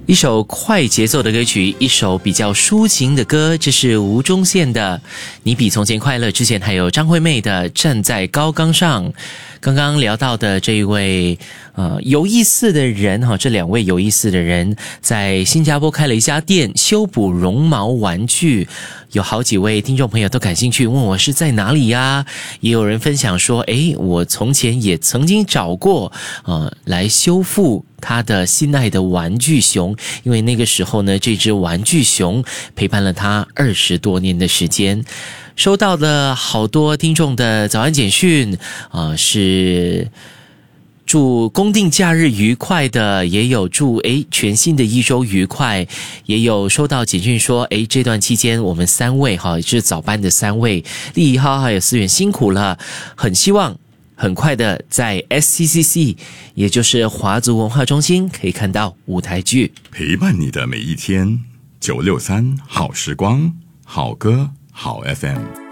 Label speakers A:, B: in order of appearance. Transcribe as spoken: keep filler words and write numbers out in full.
A: 一首快节奏的歌曲，一首比较抒情的歌，这是吴宗宪的《你比从前快乐》，之前还有张惠妹的《站在高岗上》。刚刚聊到的这一位呃有意思的人哈，这两位有意思的人在新加坡开了一家店，修补绒毛玩具。有好几位听众朋友都感兴趣，问我是在哪里呀？也有人分享说，诶，我从前也曾经找过呃来修复他的心爱的玩具熊，因为那个时候呢，这只玩具熊陪伴了他二十多年的时间。收到了好多听众的早安简讯啊、呃，是祝公定假日愉快的，也有祝诶全新的一周愉快，也有收到简讯说诶这段期间我们三位哈，就是早班的三位立一号还有思远辛苦了，很希望很快的在 S C C C 也就是华族文化中心可以看到舞台剧，
B: 陪伴你的每一天。九六三好时光，好歌好 F M。